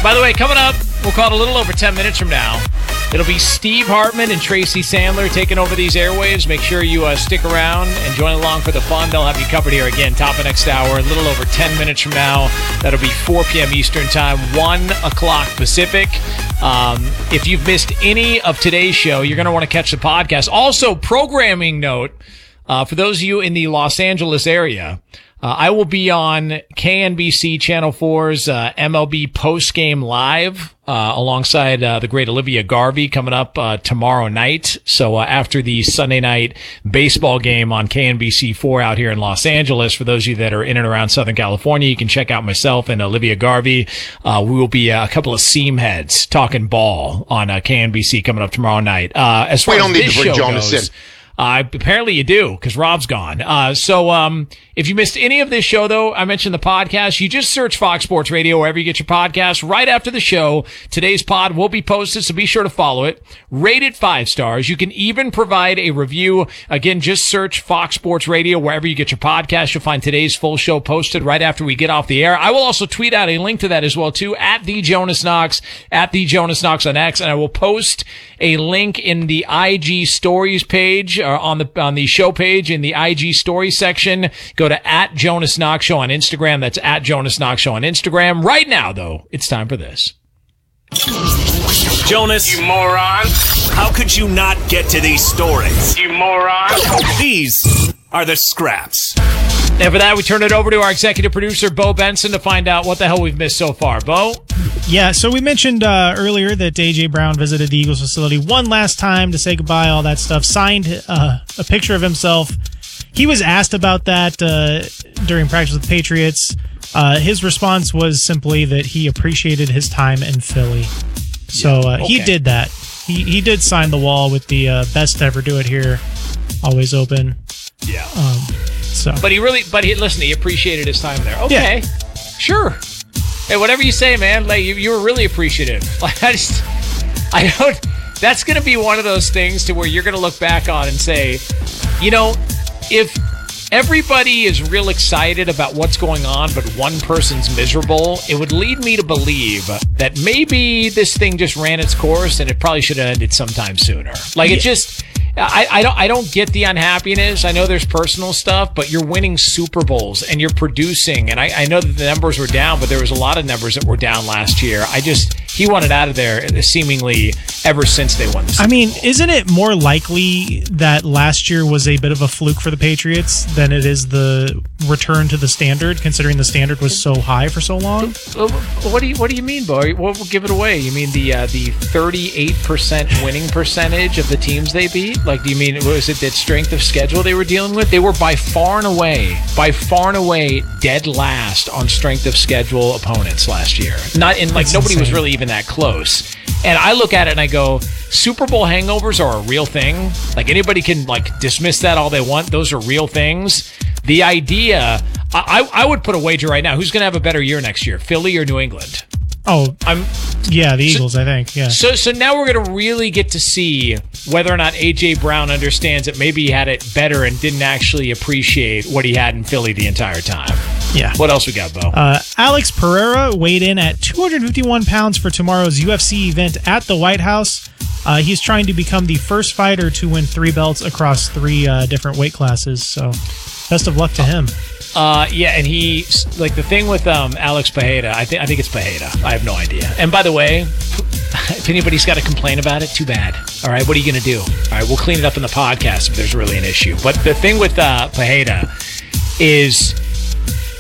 By the way, coming up, we'll call it a little over 10 minutes from now. It'll be Steve Hartman and Tracy Sandler taking over these airwaves. Make sure you stick around and join along for the fun. They'll have you covered here again, top of next hour, a little over 10 minutes from now. That'll be 4 p.m. Eastern Time, 1 o'clock Pacific. If you've missed any of today's show, you're going to want to catch the podcast. Also, programming note, for those of you in the Los Angeles area, I will be on KNBC Channel 4's MLB Postgame Live alongside the great Olivia Garvey coming up tomorrow night. So after the Sunday night baseball game on KNBC 4 out here in Los Angeles, for those of you that are in and around Southern California, you can check out myself and Olivia Garvey. We will be a couple of seam heads talking ball on KNBC coming up tomorrow night. As far as this show goes, apparently you do, because Rob's gone. So if you missed any of this show, though, I mentioned the podcast. You just search Fox Sports Radio wherever you get your podcasts. Right after the show, today's pod will be posted, so be sure to follow it. Rate it 5 stars. You can even provide a review. Again, just search Fox Sports Radio wherever you get your podcasts. You'll find today's full show posted right after we get off the air. I will also tweet out a link to that as well, too, at The Jonas Knox, at The Jonas Knox on X, and I will post a link in the IG Stories page, or on the show page in the IG Stories section. Go to at Jonas Knox Show on Instagram. That's at Jonas Knox Show on Instagram. Right now, though, it's time for this. Jonas, you moron. How could you not get to these stories? You moron. These are the scraps. And for that, we turn it over to our executive producer, Bo Benson, to find out what the hell we've missed so far. Bo? Yeah, so we mentioned earlier that A.J. Brown visited the Eagles facility one last time to say goodbye, all that stuff, signed a picture of himself. He was asked about that during practice with the Patriots. His response was simply that he appreciated his time in Philly. So he did that. He did sign the wall with the best to ever do it here, always open. Yeah. But he appreciated his time there. Okay. Yeah. Sure. Hey, whatever you say, man. Like you were really appreciative. Like I don't. That's going to be one of those things to where you're going to look back on and say, you know, if everybody is real excited about what's going on, but one person's miserable, it would lead me to believe that maybe this thing just ran its course and it probably should have ended sometime sooner. Like it just. I don't get the unhappiness. I know there's personal stuff, but you're winning Super Bowls and you're producing. And I know that the numbers were down, but there was a lot of numbers that were down last year. He wanted out of there seemingly ever since they won the Super Bowl. Isn't it more likely that last year was a bit of a fluke for the Patriots than it is the return to the standard, considering the standard was so high for so long? What do you mean, Bo? What will give it away? You mean the 38% winning percentage of the teams they beat? Like, do you mean, was it that strength of schedule they were dealing with? They were by far and away dead last on strength of schedule opponents last year. Nobody was really even that close. And I look at it and I go, Super Bowl hangovers are a real thing. Like, anybody can dismiss that all they want. Those are real things. The idea, I would put a wager right now. Who's going to have a better year next year, Philly or New England? The Eagles, I think. Yeah. So now we're going to really get to see whether or not A.J. Brown understands that maybe he had it better and didn't actually appreciate what he had in Philly the entire time. Yeah. What else we got, Bo? Alex Pereira weighed in at 251 pounds for tomorrow's UFC event at the White House. He's trying to become the first fighter to win 3 belts across 3 different weight classes. So best of luck to him. And he, the thing with Alex Pereira, I think it's Pereira. I have no idea. And by the way, if anybody's got to complain about it, too bad. All right, what are you going to do? All right, we'll clean it up in the podcast if there's really an issue. But the thing with Pereira is